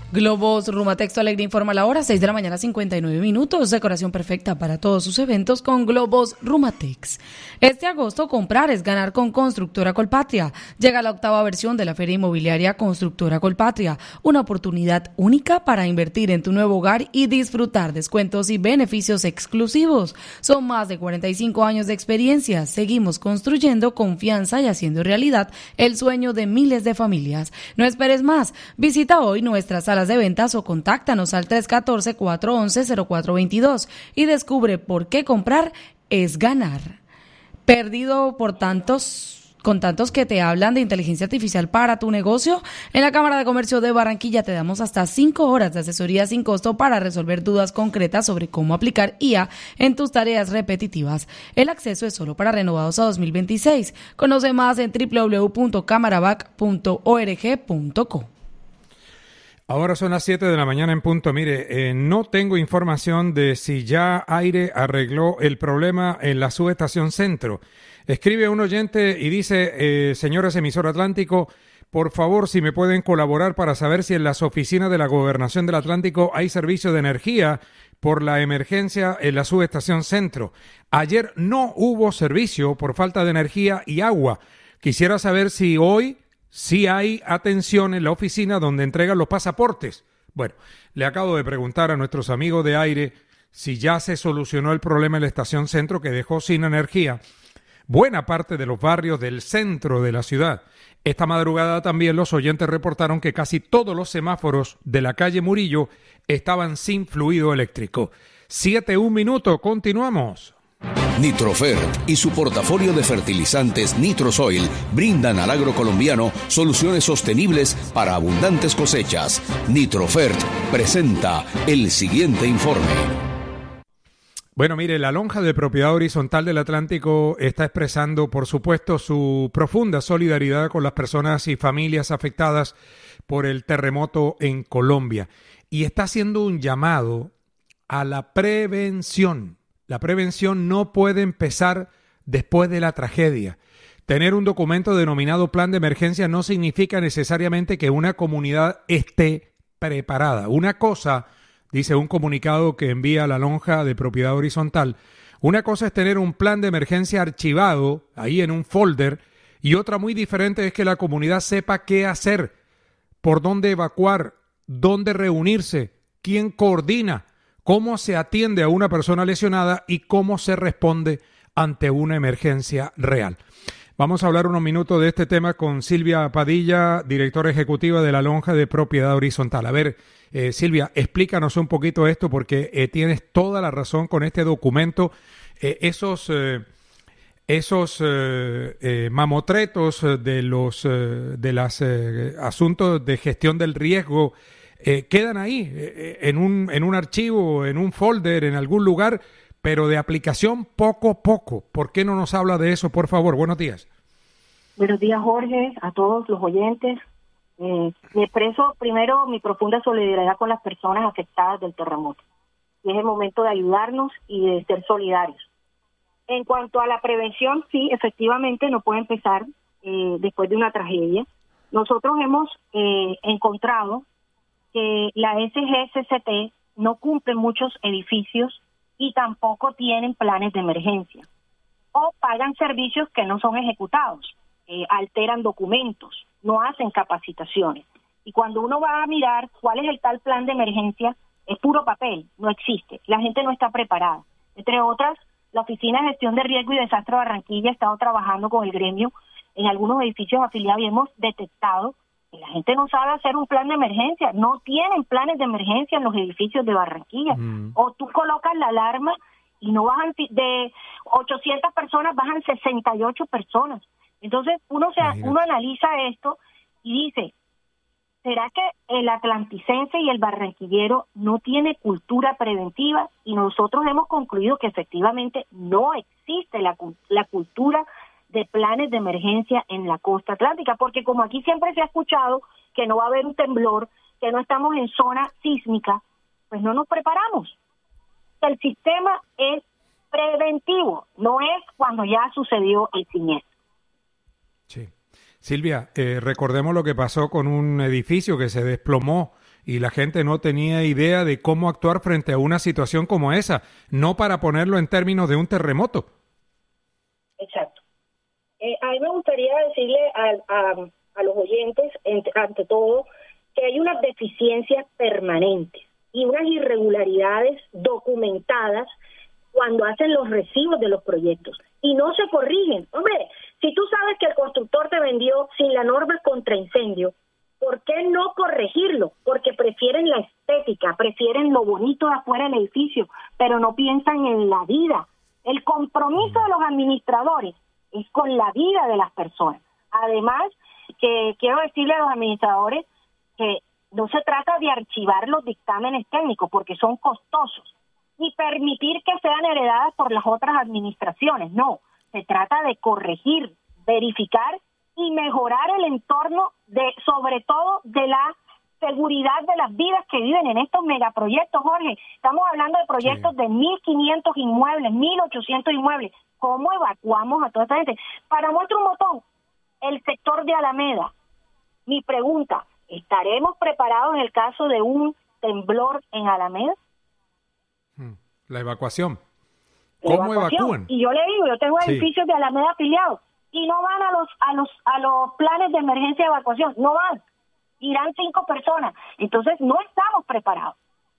Globos Rumatexto Alegre informa la hora, 6 de la mañana, 59 minutos. Decoración perfecta para todos sus eventos con Globos Rumatex. Este agosto, comprar es ganar con Constructora Colpatria. Llega la 8ª versión de la Feria Inmobiliaria Constructora Colpatria. Una oportunidad única para invertir en tu nuevo hogar y disfrutar descuentos y beneficios exclusivos. Son más de 45 años de experiencia. Seguimos construyendo confianza y haciendo realidad el sueño de miles de familias. No esperes más. Visita hoy nuestras salas de ventas o contáctanos al 314-411-0422 y descubre por qué comprar es ganar. Perdido con tantos que te hablan de inteligencia artificial para tu negocio, en la Cámara de Comercio de Barranquilla te damos hasta 5 horas de asesoría sin costo para resolver dudas concretas sobre cómo aplicar IA en tus tareas repetitivas. El acceso es solo para renovados a 2026. Conoce más en www.camarabac.org.co. Ahora son las 7 de la mañana en punto. Mire, no tengo información de si ya Aire arregló el problema en la subestación Centro. Escribe un oyente y dice, señores emisor Atlántico, por favor, si me pueden colaborar para saber si en las oficinas de la Gobernación del Atlántico hay servicio de energía por la emergencia en la subestación Centro. Ayer no hubo servicio por falta de energía y agua. Quisiera saber si hoy sí hay atención en la oficina donde entregan los pasaportes. Bueno, le acabo de preguntar a nuestros amigos de Aire si ya se solucionó el problema en la estación Centro que dejó sin energía buena parte de los barrios del centro de la ciudad. Esta madrugada también los oyentes reportaron que casi todos los semáforos de la calle Murillo estaban sin fluido eléctrico. 7:01 minutos, continuamos. Nitrofert y su portafolio de fertilizantes Nitrosoil brindan al agro colombiano soluciones sostenibles para abundantes cosechas. Nitrofert presenta el siguiente informe. Bueno, mire, la Lonja de Propiedad Horizontal del Atlántico está expresando, por supuesto, su profunda solidaridad con las personas y familias afectadas por el terremoto en Colombia y está haciendo un llamado a la prevención. La prevención no puede empezar después de la tragedia. Tener un documento denominado Plan de Emergencia no significa necesariamente que una comunidad esté preparada. Una cosa, dice un comunicado que envía la Lonja de Propiedad Horizontal, una cosa es tener un plan de emergencia archivado ahí en un folder y otra muy diferente es que la comunidad sepa qué hacer, por dónde evacuar, dónde reunirse, quién coordina, cómo se atiende a una persona lesionada y cómo se responde ante una emergencia real. Vamos a hablar unos minutos de este tema con Silvia Padilla, directora ejecutiva de la Lonja de Propiedad Horizontal. A ver, Silvia, explícanos un poquito esto porque tienes toda la razón con este documento. Esos mamotretos de los asuntos de gestión del riesgo quedan ahí en un archivo, en un folder, en algún lugar, pero de aplicación poco a poco. ¿Por qué no nos habla de eso, por favor? Buenos días. Buenos días, Jorge, a todos los oyentes. Me expreso primero mi profunda solidaridad con las personas afectadas del terremoto. Y es el momento de ayudarnos y de ser solidarios. En cuanto a la prevención, sí, efectivamente no puede empezar después de una tragedia. Nosotros hemos encontrado que la SGCCT no cumple muchos edificios y tampoco tienen planes de emergencia. O pagan servicios que no son ejecutados, alteran documentos, no hacen capacitaciones. Y cuando uno va a mirar cuál es el tal plan de emergencia, es puro papel, no existe. La gente no está preparada. Entre otras, la Oficina de Gestión de Riesgo y Desastre de Barranquilla ha estado trabajando con el gremio en algunos edificios afiliados y hemos detectado que la gente no sabe hacer un plan de emergencia, no tienen planes de emergencia en los edificios de Barranquilla. O tú colocas la alarma y no bajan de 800 personas, bajan 68 personas. Entonces uno analiza esto y dice, ¿será que el atlanticense y el barranquillero no tiene cultura preventiva? Y nosotros hemos concluido que efectivamente no existe la cultura de planes de emergencia en la costa atlántica, porque como aquí siempre se ha escuchado que no va a haber un temblor, que no estamos en zona sísmica, pues no nos preparamos. El sistema es preventivo, no es cuando ya sucedió el siniestro. Sí. Silvia, recordemos lo que pasó con un edificio que se desplomó y la gente no tenía idea de cómo actuar frente a una situación como esa, no para ponerlo en términos de un terremoto. Exacto. A mí me gustaría decirle a los oyentes, ante todo, que hay unas deficiencias permanentes y unas irregularidades documentadas cuando hacen los recibos de los proyectos y no se corrigen. Hombre, si tú sabes que el constructor te vendió sin la norma contra incendio, ¿por qué no corregirlo? Porque prefieren la estética, prefieren lo bonito de afuera del edificio, pero no piensan en la vida. El compromiso de los administradores es con la vida de las personas. Además, que quiero decirle a los administradores que no se trata de archivar los dictámenes técnicos porque son costosos, ni permitir que sean heredadas por las otras administraciones. No, se trata de corregir, verificar y mejorar el entorno, sobre todo de la seguridad de las vidas que viven en estos megaproyectos, Jorge. Estamos hablando de proyectos de 1.500 inmuebles, 1.800 inmuebles. ¿Cómo evacuamos a toda esta gente? Para muestra un botón, el sector de Alameda. Mi pregunta, ¿estaremos preparados en el caso de un temblor en Alameda? La evacuación. ¿Cómo evacúan? Y yo le digo, yo tengo edificios de Alameda afiliados y no van a los planes de emergencia de evacuación, no van. Irán 5 personas. Entonces no estamos preparados.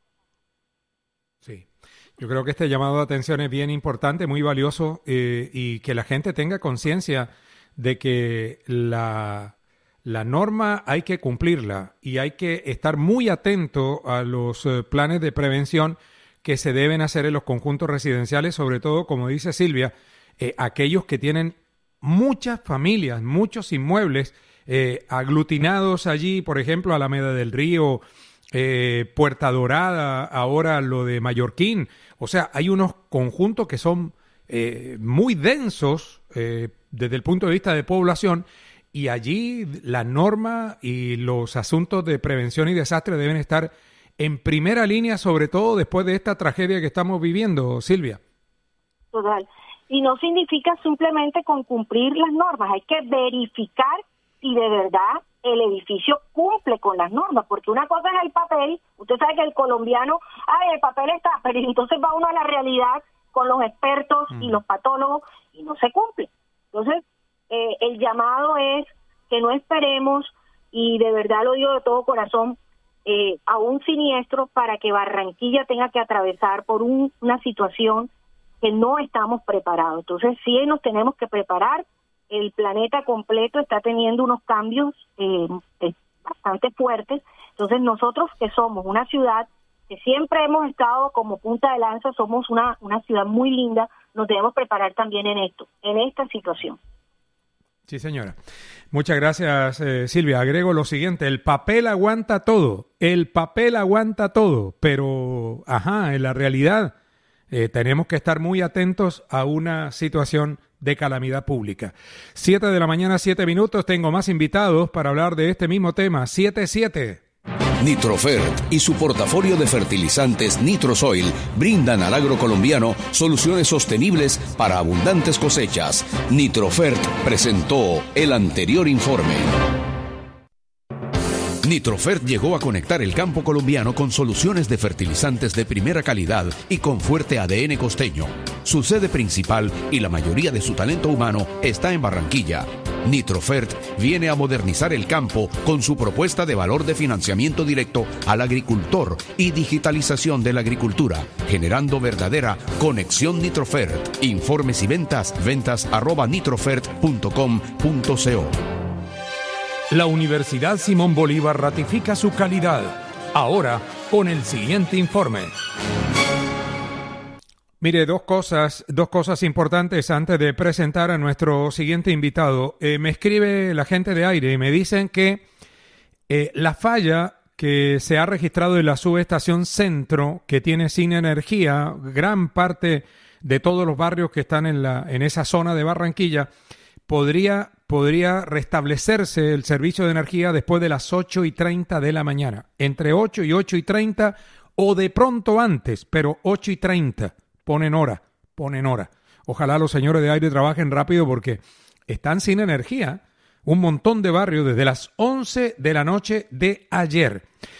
Sí. Yo creo que este llamado de atención es bien importante, muy valioso, y que la gente tenga conciencia de que la norma hay que cumplirla y hay que estar muy atento a los planes de prevención que se deben hacer en los conjuntos residenciales, sobre todo, como dice Silvia, aquellos que tienen muchas familias, muchos inmuebles aglutinados allí, por ejemplo, Alameda del Río, Puerta Dorada, ahora lo de Mallorquín. O sea, hay unos conjuntos que son muy densos desde el punto de vista de población, y allí la norma y los asuntos de prevención y desastre deben estar en primera línea, sobre todo después de esta tragedia que estamos viviendo, Silvia. Total. Y no significa simplemente con cumplir las normas, hay que verificar si de verdad el edificio cumple con las normas, porque una cosa es el papel, usted sabe que el colombiano, el papel está, pero entonces va uno a la realidad con los expertos y los patólogos y no se cumple. Entonces, el llamado es que no esperemos, y de verdad lo digo de todo corazón, a un siniestro para que Barranquilla tenga que atravesar por una situación que no estamos preparados. Entonces sí nos tenemos que preparar. El planeta completo está teniendo unos cambios bastante fuertes. Entonces nosotros, que somos una ciudad que siempre hemos estado como punta de lanza, somos una ciudad muy linda, nos debemos preparar también en esta situación. Sí, señora. Muchas gracias, Silvia. Agrego lo siguiente: el papel aguanta todo, pero, en la realidad tenemos que estar muy atentos a una situación de calamidad pública. 7 de la mañana, 7 minutos. Tengo más invitados para hablar de este mismo tema. 7-7. Nitrofert y su portafolio de fertilizantes Nitrosoil brindan al agro colombiano soluciones sostenibles para abundantes cosechas. Nitrofert presentó el anterior informe. Nitrofert llegó a conectar el campo colombiano con soluciones de fertilizantes de primera calidad y con fuerte ADN costeño. Su sede principal y la mayoría de su talento humano está en Barranquilla. Nitrofert viene a modernizar el campo con su propuesta de valor de financiamiento directo al agricultor y digitalización de la agricultura, generando verdadera conexión Nitrofert. Informes y ventas@nitrofert.com.co. La Universidad Simón Bolívar ratifica su calidad. Ahora, con el siguiente informe. Mire, dos cosas importantes antes de presentar a nuestro siguiente invitado. Me escribe la gente de Aire y me dicen que la falla que se ha registrado en la subestación Centro, que tiene sin energía gran parte de todos los barrios que están en esa zona de Barranquilla, podría restablecerse el servicio de energía después de las 8:30 de la mañana. Entre 8 y 8:30 o de pronto antes, pero 8:30. Ponen hora. Ojalá los señores de Aire trabajen rápido porque están sin energía un montón de barrios desde las 11 de la noche de ayer.